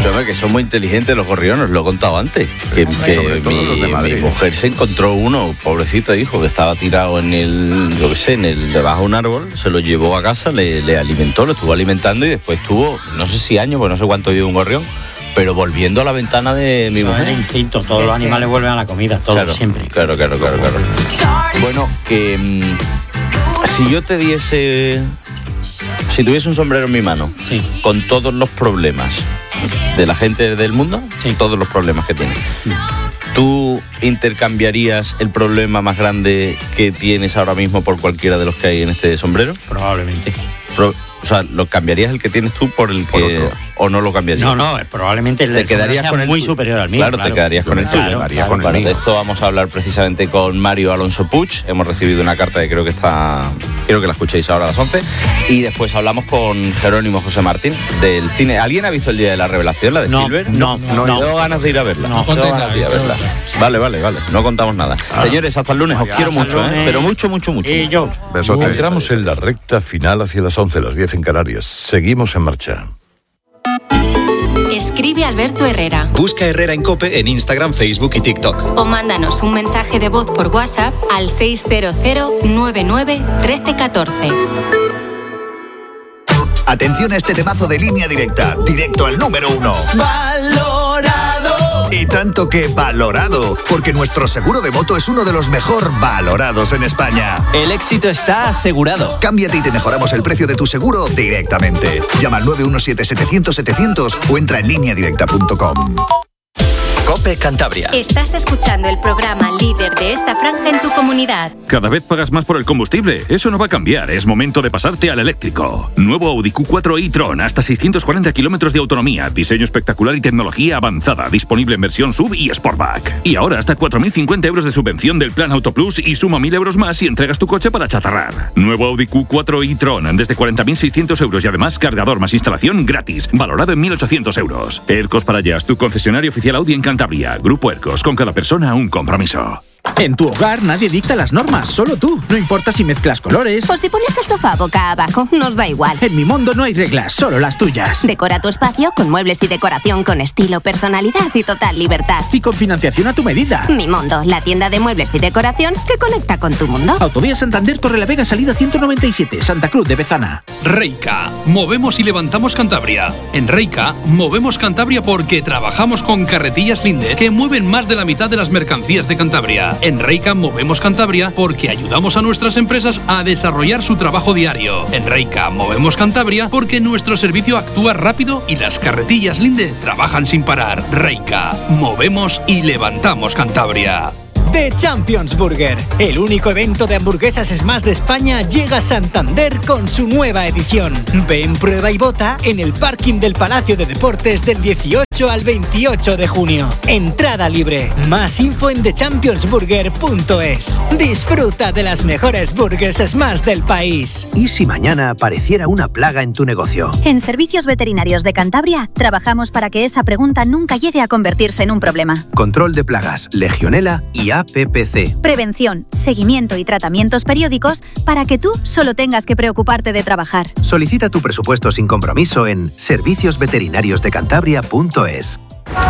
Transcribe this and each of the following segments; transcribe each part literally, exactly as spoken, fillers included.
Escúchame, que son muy inteligentes los gorriones, lo he contado antes. Que, que mi, mi mujer se encontró uno, pobrecito hijo, que estaba tirado en el, yo qué sé, en el debajo de un árbol, se lo llevó a casa, le, le alimentó, lo estuvo alimentando y después estuvo, no sé si años, pues no sé cuánto vive un gorrión, pero volviendo a la ventana de mi mujer. Es el instinto, todos los animales vuelven a la comida, todos claro, siempre. Claro, claro, claro, claro. Bueno, que mmm, si yo te diese, si tuviese un sombrero en mi mano, sí, con todos los problemas de la gente del mundo, sí, todos los problemas que tiene, sí, ¿tú intercambiarías el problema más grande que tienes ahora mismo por cualquiera de los que hay en este sombrero? Probablemente. Pro, o sea, ¿lo cambiarías el que tienes tú por el por que otro, o no lo cambiarías? No, no, probablemente el te quedarías sea con el muy tuyo. superior al mío. Claro, claro, te quedarías con el tuyo. Claro, Claro, con bueno, el de esto vamos a hablar precisamente con Mario Alonso Puig. Hemos recibido una carta que creo que está, quiero que la escuchéis ahora a las once. Y después hablamos con Jerónimo José Martín del cine. ¿Alguien ha visto el Día de la Revelación, la de no, Spielberg? No, no, no. Tengo ganas de ir a verla. No, tengo ganas de ir a verla. Vale, vale, vale. No contamos nada. Ah. Señores, hasta el lunes. Os quiero mucho, ¿eh? Pero mucho, mucho, mucho. Y yo. Besote. Entramos en la recta final hacia las once, las diez en Canarias. Seguimos en marcha. Escribe Alberto Herrera. Busca Herrera en COPE en Instagram, Facebook y TikTok. O mándanos un mensaje de voz por WhatsApp al seis cero cero nueve nueve uno tres uno cuatro. Atención a este temazo de Línea Directa, directo al número uno. ¡Valorado! Y tanto que valorado, porque nuestro seguro de moto es uno de los mejor valorados en España. El éxito está asegurado. Cámbiate y te mejoramos el precio de tu seguro directamente. Llama al nueve uno siete setecientos setecientos o entra en línea directa punto com. COPE Cantabria. Estás escuchando el programa líder de esta franja en tu comunidad. Cada vez pagas más por el combustible. Eso no va a cambiar. Es momento de pasarte al eléctrico. Nuevo Audi Q cuatro e-tron. Hasta seiscientos cuarenta kilómetros de autonomía. Diseño espectacular y tecnología avanzada. Disponible en versión sub y Sportback. Y ahora hasta cuatro mil cincuenta euros de subvención del plan Auto Plus y suma mil euros más si entregas tu coche para chatarrar. Nuevo Audi Q cuatro e-tron. Desde cuarenta mil seiscientos euros y además cargador más instalación gratis. Valorado en mil ochocientos euros. Ercos para Jazz, tu concesionario oficial Audi en Cantabria. Grupo Ercos, con cada persona un compromiso. En tu hogar nadie dicta las normas, solo tú. No importa si mezclas colores o si pones el sofá boca abajo, nos da igual. En Mimondo no hay reglas, solo las tuyas. Decora tu espacio con muebles y decoración con estilo, personalidad y total libertad. Y con financiación a tu medida. Mimondo, la tienda de muebles y decoración que conecta con tu mundo. Autovía Santander, Torrelavega, salida ciento noventa y siete, Santa Cruz de Bezana. Reika, movemos y levantamos Cantabria. En Reika, movemos Cantabria porque trabajamos con carretillas Linde que mueven más de la mitad de las mercancías de Cantabria. En Reika movemos Cantabria porque ayudamos a nuestras empresas a desarrollar su trabajo diario. En Reika movemos Cantabria porque nuestro servicio actúa rápido y las carretillas Linde trabajan sin parar. Reika, movemos y levantamos Cantabria. The Champions Burger, el único evento de hamburguesas Smash de España, llega a Santander con su nueva edición. Ven, prueba y vota en el parking del Palacio de Deportes del dieciocho al veintiocho de junio. Entrada libre. Más info en the champions burger punto es. Disfruta de las mejores burgers Smash del país. ¿Y si mañana apareciera una plaga en tu negocio? En Servicios Veterinarios de Cantabria trabajamos para que esa pregunta nunca llegue a convertirse en un problema. Control de plagas, Legionela y A P P C. Prevención, seguimiento y tratamientos periódicos para que tú solo tengas que preocuparte de trabajar. Solicita tu presupuesto sin compromiso en servicios veterinarios de cantabria punto es.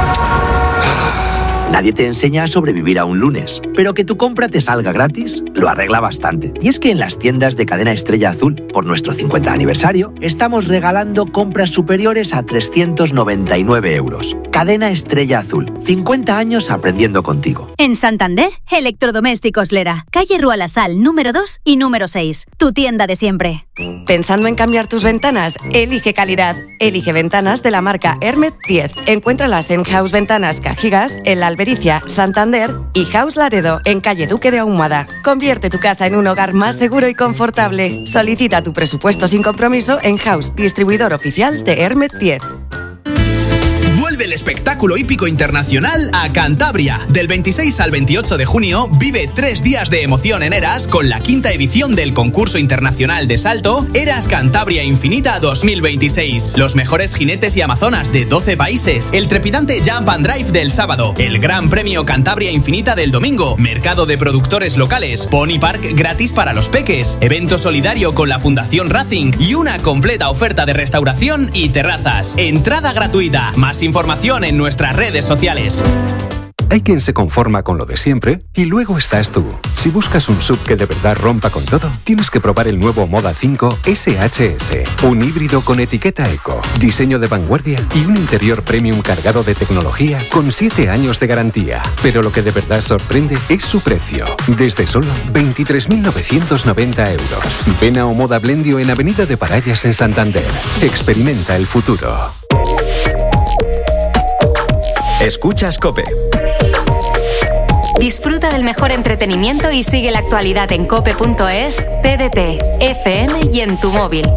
Nadie te enseña a sobrevivir a un lunes, pero que tu compra te salga gratis lo arregla bastante. Y es que en las tiendas de Cadena Estrella Azul, por nuestro cincuenta aniversario, estamos regalando compras superiores a trescientos noventa y nueve euros. Cadena Estrella Azul, cincuenta años aprendiendo contigo. En Santander, Electrodomésticos Lera, calle Rua La Sal, número dos y número seis. Tu tienda de siempre. ¿Pensando en cambiar tus ventanas? Elige calidad. Elige ventanas de la marca Hermet diez. Encuéntralas en House Ventanas Cajigas, en la Albericia, Santander y House Laredo, en calle Duque de Ahumada. Convierte tu casa en un hogar más seguro y confortable. Solicita tu presupuesto sin compromiso en House, distribuidor oficial de Hermet diez. Vuelve el espectáculo hípico internacional a Cantabria. Del veintiséis al veintiocho de junio, vive tres días de emoción en Eras con la quinta edición del concurso internacional de salto Eras Cantabria Infinita dos mil veintiséis. Los mejores jinetes y amazonas de doce países, el trepidante Jump and Drive del sábado, el Gran Premio Cantabria Infinita del domingo, mercado de productores locales, Pony Park gratis para los peques, evento solidario con la Fundación Racing y una completa oferta de restauración y terrazas. Entrada gratuita. Más información en nuestras redes sociales. Hay quien se conforma con lo de siempre y luego estás tú. Si buscas un S U V que de verdad rompa con todo, tienes que probar el nuevo Moda cinco S H S. Un híbrido con etiqueta eco, diseño de vanguardia y un interior premium cargado de tecnología con siete años de garantía. Pero lo que de verdad sorprende es su precio. Desde solo veintitrés mil novecientos noventa euros. Ven a Omoda Blendio en Avenida de Parallas en Santander. Experimenta el futuro. Escuchas COPE. Disfruta del mejor entretenimiento y sigue la actualidad en cope punto es, T D T, F M y en tu móvil.